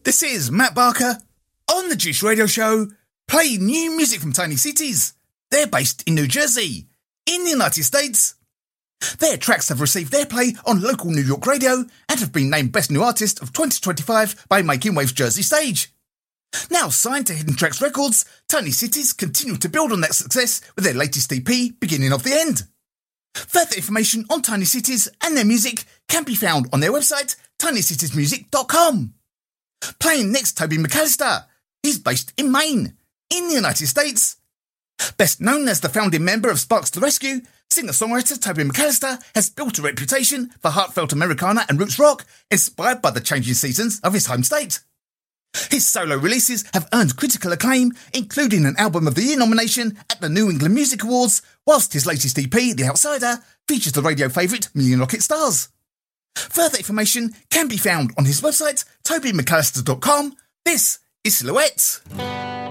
This is Matt Barker on the Juice Radio Show, playing new music from Tiny Cities. They're based in New Jersey, in the United States. Their tracks have received their play on local New York radio and have been named Best New Artist of 2025 by Making Waves Jersey Stage. Now signed to Hidden Tracks Records, Tiny Cities continue to build on that success with their latest EP, Beginning of the End. Further information on Tiny Cities and their music can be found on their website, tinysitiesmusic.com. Playing next, Toby McAllister. He's based in Maine, in the United States. Best known as the founding member of Sparks to Rescue, singer-songwriter Toby McAllister has built a reputation for heartfelt Americana and roots rock, inspired by the changing seasons of his home state. His solo releases have earned critical acclaim, including an Album of the Year nomination at the New England Music Awards, whilst his latest EP, The Outsider, features the radio favourite Million Rocket Stars. Further information can be found on his website, tobymcallister.com. This is Silhouette.